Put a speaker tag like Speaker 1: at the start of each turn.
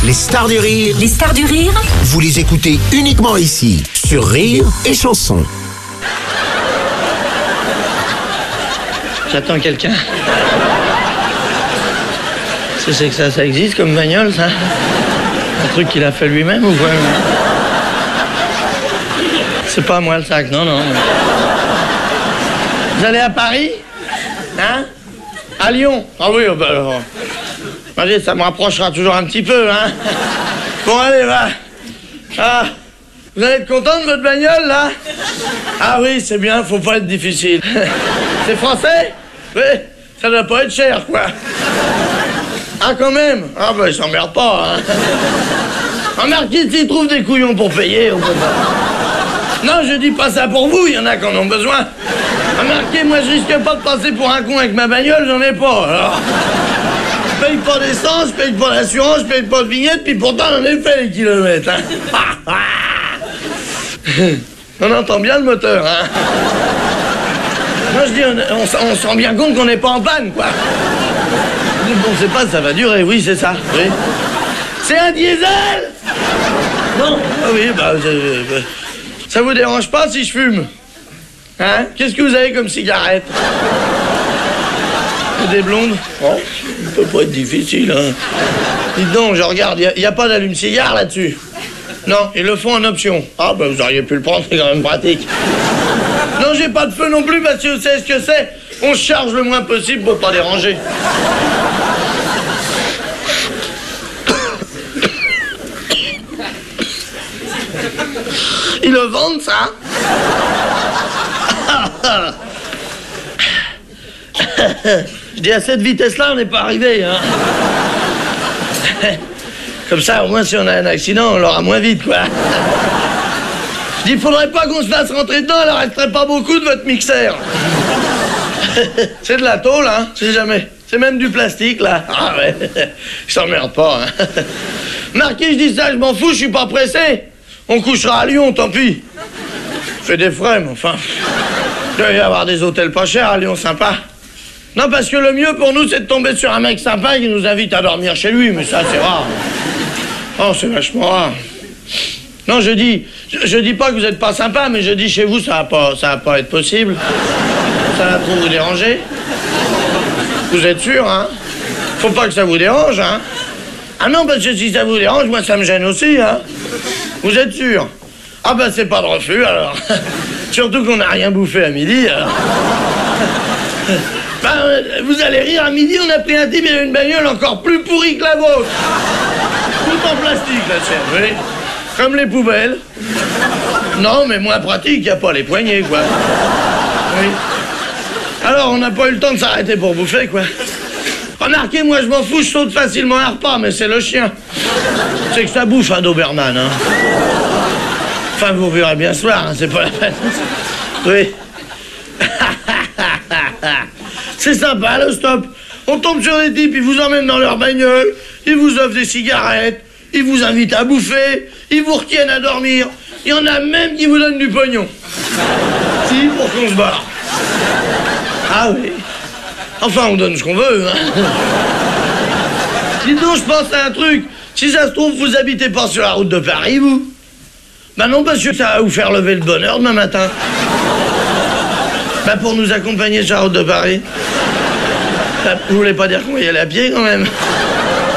Speaker 1: Les stars du rire.
Speaker 2: Les stars du rire.
Speaker 1: Vous les écoutez uniquement ici, sur Rire et Chanson.
Speaker 3: J'attends quelqu'un. C'est que ça existe comme bagnole, ça? Un truc qu'il a fait lui-même ou quoi? C'est pas moi le sac, non. Vous allez à Paris? Hein? À Lyon? Ah oui, bah alors. Allez, ça me rapprochera toujours un petit peu, hein? Bon, allez, va. Ah, vous allez être content de votre bagnole, là? Ah oui, c'est bien, faut pas être difficile. C'est français? Oui, ça doit pas être cher, quoi. Ah, quand même? Ah, bah, ils s'emmerdent pas, hein. Remarquez, s'ils trouvent des couillons pour payer, on peut pas. Non, je dis pas ça pour vous, il y en a qui en ont besoin. Remarquez, moi, je risque pas de passer pour un con avec ma bagnole, j'en ai pas, alors. Je paye pas d'essence, je paye pas d'assurance, je paye pas de vignette, puis pourtant, j'en ai fait les kilomètres, hein. On entend bien le moteur, hein. Moi, je dis, on se rend bien compte qu'on n'est pas en panne, quoi. On sait pas, ça va durer, oui, c'est ça, oui. C'est un diesel? Non? Ah oui, bah, ça vous dérange pas si je fume? Hein? Qu'est-ce que vous avez comme cigarette? Des blondes? Oh, ça peut pas être difficile, hein. Dites donc, je regarde, il n'y a pas d'allume-cigare là-dessus? Non, ils le font en option. Ah, bah, vous auriez pu le prendre, c'est quand même pratique. Non, j'ai pas de feu non plus, parce que vous savez ce que c'est? On se charge le moins possible pour pas déranger. Ils le vendent, ça? Je dis, à cette vitesse-là, on n'est pas arrivé, hein. Comme ça, au moins, si on a un accident, on l'aura moins vite, quoi. Je dis, faudrait pas qu'on se fasse rentrer dedans, elle en resterait pas beaucoup de votre mixeur. C'est de la tôle, hein, c'est jamais. C'est même du plastique, là. Ah ouais, je s'emmerde pas, hein. Marquis, je dis ça, je m'en fous, je suis pas pressé. On couchera à Lyon, tant pis. Fait des frais, mais enfin. Il doit y avoir des hôtels pas chers à Lyon, sympa. Non, parce que le mieux pour nous, c'est de tomber sur un mec sympa qui nous invite à dormir chez lui, mais ça, c'est rare. Oh, c'est vachement rare. Non, je dis pas que vous êtes pas sympa, mais je dis chez vous, ça va pas être possible. Ça va trop vous déranger. Vous êtes sûr, hein? Faut pas que ça vous dérange, hein? Ah non, parce que si ça vous dérange, moi, ça me gêne aussi, hein? Vous êtes sûr? Ah ben, c'est pas de refus, alors. Surtout qu'on n'a rien bouffé à midi, alors. Ben, vous allez rire, à midi, on a pris un type et une bagnole encore plus pourrie que la vôtre. Tout en plastique, la tienne, oui. Comme les poubelles. Non, mais moins pratique, il n'y a pas les poignées, quoi. Oui. Alors, on n'a pas eu le temps de s'arrêter pour bouffer, quoi. Remarquez, moi, je m'en fous, je saute facilement un repas, mais c'est le chien. C'est que ça bouffe, un Doberman, hein. Enfin, vous verrez bien ce soir, hein, c'est pas la peine. Oui. C'est sympa, le stop. On tombe sur des types, ils vous emmènent dans leur bagnole, ils vous offrent des cigarettes, ils vous invitent à bouffer, ils vous retiennent à dormir. Il y en a même qui vous donnent du pognon. Si, pour qu'on se barre. Ah oui. Enfin, on donne ce qu'on veut, hein. Dis donc, je pense à un truc. Si ça se trouve, vous habitez pas sur la route de Paris, vous? Ben non, parce que ça va vous faire lever le bonheur demain matin. Ben pour nous accompagner sur la route de Paris. Ben, vous voulez pas dire qu'on va y aller à pied, quand même?